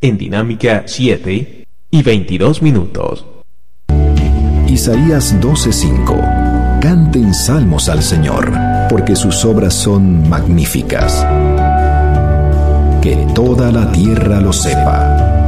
en Dinámica 7:22. Isaías 12:5. Canten salmos al Señor, porque sus obras son magníficas. Que toda la tierra lo sepa.